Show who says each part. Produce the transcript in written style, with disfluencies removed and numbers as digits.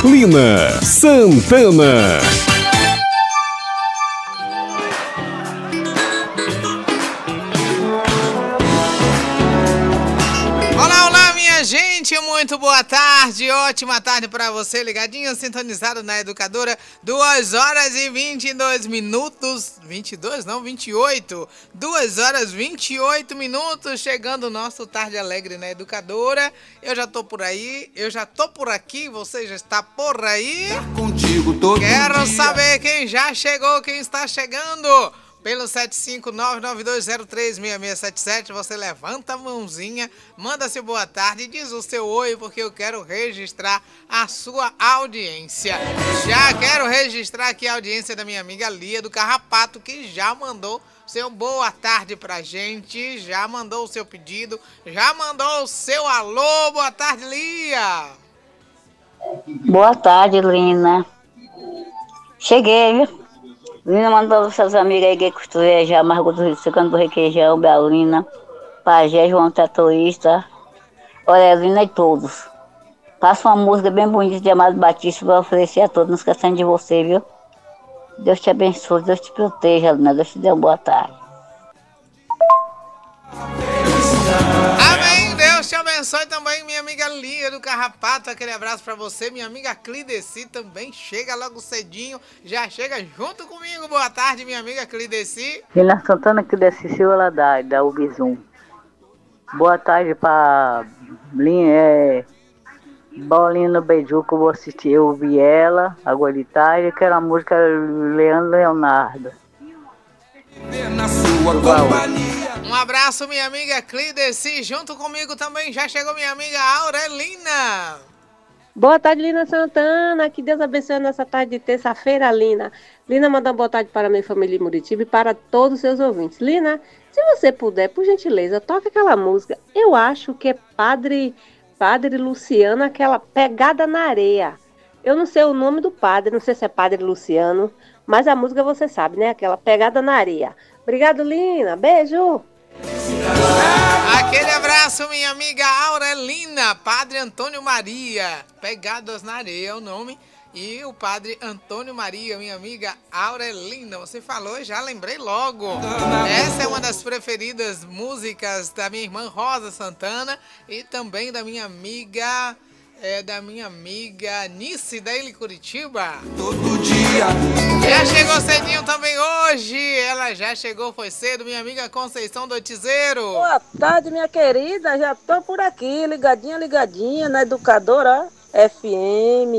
Speaker 1: Lina Santana.
Speaker 2: Gente, muito boa tarde, ótima tarde para você, ligadinho, sintonizado na Educadora, 2 horas e 22 minutos, 22 não, 28, 2 horas e 28 minutos, chegando o nosso Tarde Alegre na Educadora. Eu já tô por aí, eu já tô por aqui, você já está por aí?
Speaker 3: Contigo todo
Speaker 2: Quero
Speaker 3: dia.
Speaker 2: saber quem já chegou, quem está chegando. Pelo 75992036677, você levanta a mãozinha, manda seu boa tarde e diz o seu oi, porque eu quero registrar a sua audiência. Já quero registrar aqui a audiência da minha amiga Lia do Carrapato, que já mandou seu boa tarde pra gente, já mandou o seu pedido, já mandou o seu alô. Boa tarde, Lia.
Speaker 4: Boa tarde, Lina. Cheguei, viu? Lina mandou seus amigos aí, Gay Costureja, Margot do Rio, Secando do Requeijão, Belina, Pajé, João Tatoísta, Orelina e todos. Passa uma música bem bonita de Amado Batista para oferecer a todos, não esquecendo de você, viu? Deus te abençoe, Deus te proteja, Lina, Deus te dê uma boa tarde.
Speaker 2: Amém, Deus te abençoe também, minha amiga Lia do Carrapato, aquele abraço pra você, minha amiga Clideci também chega logo cedinho, já chega junto comigo. Boa tarde, minha amiga Clideci.
Speaker 5: Lina Santana, Clideci Silva da Ubizum. Boa tarde pra Bolinha no Beijuca, eu vou assistir, eu ouvi ela, agora de tarde, que era a música Leandro Leonardo.
Speaker 3: Na sua companhia.
Speaker 2: Um abraço, minha amiga Clideci, junto comigo também já chegou minha amiga Aurelina.
Speaker 6: Boa tarde, Lina Santana, que Deus abençoe nessa tarde de terça-feira, Lina. Lina, manda uma boa tarde para a minha família em Muritiba e para todos os seus ouvintes. Lina, se você puder, por gentileza, toque aquela música, eu acho que é Padre Luciano, aquela Pegada na Areia. Eu não sei o nome do padre, não sei se é Padre Luciano, mas a música você sabe, né? Aquela Pegada na Areia. Obrigado, Lina. Beijo.
Speaker 2: Aquele abraço, minha amiga Aurelina. Padre Antônio Maria, Pegadas na Areia é o nome. E o Padre Antônio Maria, minha amiga Aurelina, você falou, já lembrei logo. Essa é uma das preferidas músicas da minha irmã Rosa Santana e também da minha amiga Nice da Ilha Curitiba.
Speaker 3: Todo dia.
Speaker 2: Já chegou cedinho também hoje. Ela já chegou, foi cedo, minha amiga Conceição do Tizeiro.
Speaker 7: Boa tarde, minha querida. Já tô por aqui, ligadinha na Educadora FM.